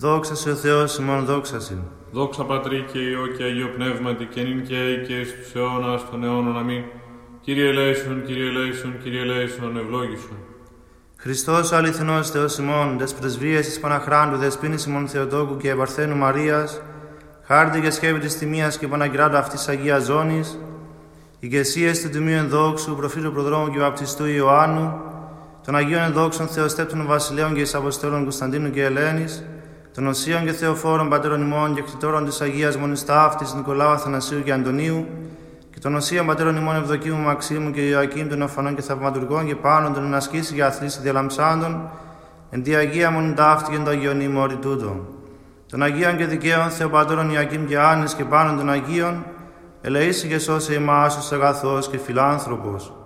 Δόξα σε ο Θεός ημών, δόξα σε. Δόξα Πατρί και Υιό και Αγίο Πνεύματι, και νυν και αεί και εις τους αιώνας των αιώνων. Αμήν. Κύριε ελέησον, Κύριε ελέησον, Κύριε ελέησον, ευλόγησον. Χριστός ο αληθινός Θεός ημών, τες πρεσβείες της Παναχράντου, δεσποίνης ημών Θεοτόκου και Επαρθένου Μαρίας, χάρτη και σκεύη της τιμίας και Παναγυράτου αυτής Αγίας Ζώνης, ηγεσίες του Τιμίου Ενδόξου, προφήτου Προδρόμου και Βαπτιστού Ιωάννου, των Αγίων Ενδόξων Θεοστέπτων Βασιλέων και εις Αποστόλων Κωνσταντίνου και Ελένης, των Οσίων και Θεοφόρων Πατέρων ημών και κτητόρων της Αγίας Μονής Ταύτης Νικολάου, Αθανασίου και Αντωνίου, και των Οσίων Πατέρων ημών Ευδοκίμου, Μαξίμου και Ιωακήμ των Οφανών και Θαυματουργών και Πάνων των ενασκήσει και αθλήσει διαλαμψάντων, εν τη Αγία Μονή Ταύτη και εν το Αγιον ημόρι τούτο. Των Αγίων και Δικαίων Θεοπατώρων Ιωακήμ και Άννης και Πάνων των Αγίων, ελεήσει και σώσε ημάς ως αγαθός και φιλάνθρωπος.